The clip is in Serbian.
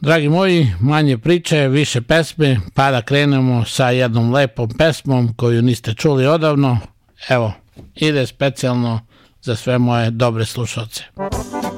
Dragi moji, manje priče, više pesme, pa da krenemo sa jednom lepom pesmom koju niste čuli odavno. Evo, ide specijalno za sve moje dobre slušalce.